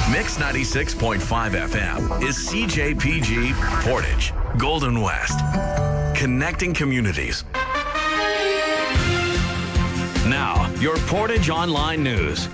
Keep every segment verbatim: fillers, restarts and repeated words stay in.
Mix ninety-six point five F M is C J P G Portage, Golden West. Connecting communities. Now, your Portage Online News.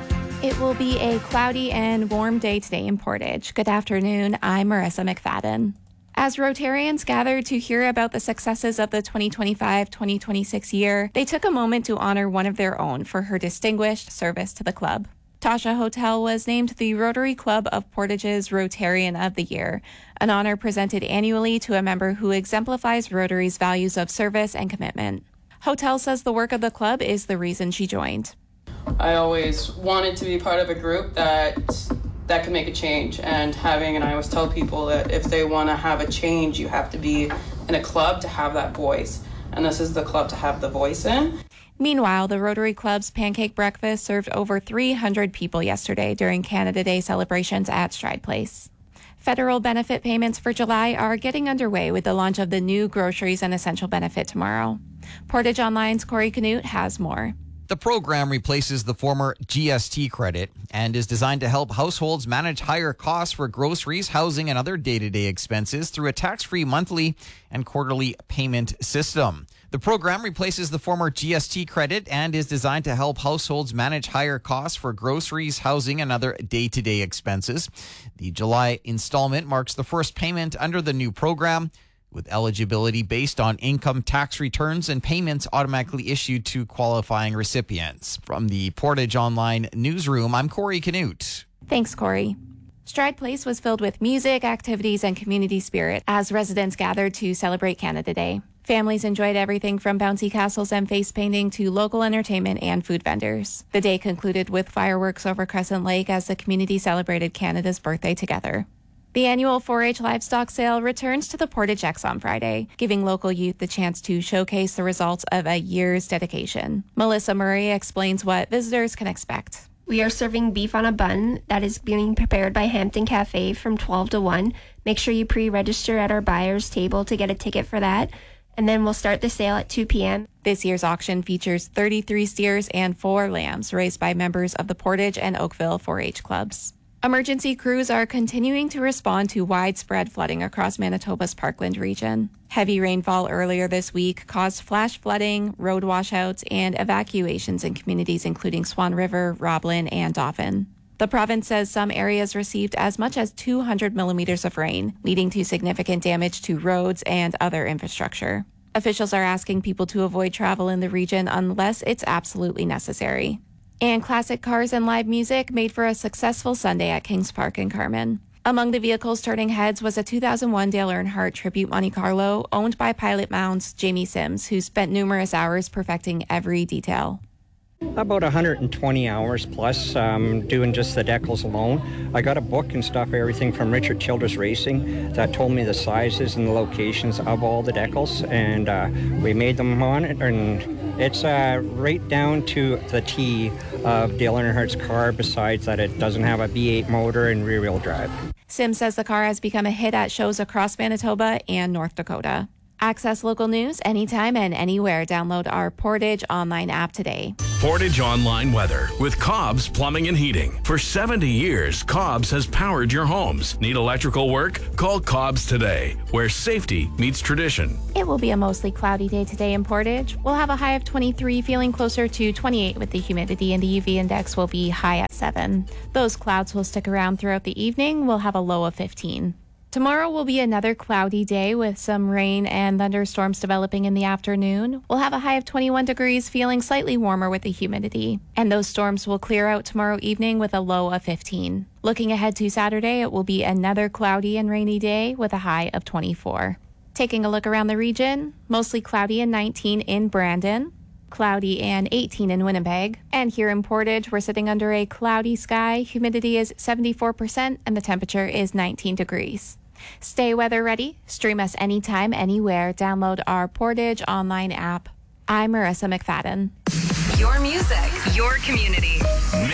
It will be a cloudy and warm day today in Portage. Good afternoon. I'm Marissa McFadden. As Rotarians gathered to hear about the successes of the twenty twenty-five twenty twenty-six year, they took a moment to honor one of their own for her distinguished service to the club. Tasha Hotel was named the Rotary Club of Portage's Rotarian of the Year, an honor presented annually to a member who exemplifies Rotary's values of service and commitment. Hotel says the work of the club is the reason she joined. I always wanted to be part of a group that that could make a change, and having, and I always tell people that if they want to have a change, you have to be in a club to have that voice, and this is the club to have the voice in. Meanwhile, the Rotary Club's pancake breakfast served over three hundred people yesterday during Canada Day celebrations at Stride Place. Federal benefit payments for July are getting underway with the launch of the new groceries and essential benefit tomorrow. Portage Online's Corey Canute has more. The program replaces the former G S T credit and is designed to help households manage higher costs for groceries, housing, and other day-to-day expenses through a tax-free monthly and quarterly payment system. The program replaces the former G S T credit and is designed to help households manage higher costs for groceries, housing, and other day-to-day expenses. The July installment marks the first payment under the new program, with eligibility based on income tax returns and payments automatically issued to qualifying recipients. From the Portage Online newsroom, I'm Corey Canute. Thanks, Corey. Stride Place was filled with music, activities, and community spirit as residents gathered to celebrate Canada Day. Families enjoyed everything from bouncy castles and face painting to local entertainment and food vendors. The day concluded with fireworks over Crescent Lake as the community celebrated Canada's birthday together. The annual four H livestock sale returns to the Portage X on Friday, giving local youth the chance to showcase the results of a year's dedication. Melissa Murray explains what visitors can expect. We are serving beef on a bun that is being prepared by Hampton Cafe from twelve to one. Make sure you pre-register at our buyer's table to get a ticket for that. And then we'll start the sale at two p.m. This year's auction features thirty-three steers and four lambs raised by members of the Portage and Oakville four H clubs. Emergency crews are continuing to respond to widespread flooding across Manitoba's Parkland region. Heavy rainfall earlier this week caused flash flooding, road washouts, and evacuations in communities including Swan River, Roblin, and Dauphin. The province says some areas received as much as two hundred millimeters of rain, leading to significant damage to roads and other infrastructure. Officials are asking people to avoid travel in the region unless it's absolutely necessary. And classic cars and live music made for a successful Sunday at Kings Park in Carman. Among the vehicles turning heads was a two thousand one Dale Earnhardt Tribute Monte Carlo owned by Pilot Mound's Jamie Sims, who spent numerous hours perfecting every detail. About one hundred twenty hours plus um, doing just the decals alone. I got a book and stuff, everything from Richard Childress Racing that told me the sizes and the locations of all the decals, and uh, we made them on it, and it's uh, right down to the T of Dale Earnhardt's car, besides that it doesn't have a V eight motor and rear-wheel drive. Sims says the car has become a hit at shows across Manitoba and North Dakota. Access local news anytime and anywhere. Download our Portage Online app today. Portage Online weather with Cobb's Plumbing and Heating. For seventy years, Cobb's has powered your homes. Need electrical work? Call Cobb's today, where safety meets tradition. It will be a mostly cloudy day today in Portage. We'll have a high of twenty-three, feeling closer to twenty-eight with the humidity, and the U V index will be high at seven. Those clouds will stick around throughout the evening. We'll have a low of fifteen. Tomorrow will be another cloudy day with some rain and thunderstorms developing in the afternoon. We'll have a high of twenty-one degrees, feeling slightly warmer with the humidity. And those storms will clear out tomorrow evening with a low of fifteen. Looking ahead to Saturday, it will be another cloudy and rainy day with a high of twenty-four. Taking a look around the region, mostly cloudy and nineteen in Brandon, cloudy and eighteen in Winnipeg. And here in Portage, we're sitting under a cloudy sky. Humidity is seventy-four percent and the temperature is nineteen degrees. Stay weather ready. Stream us anytime, anywhere. Download our Portage Online app. I'm Marissa McFadden. Your music, your community.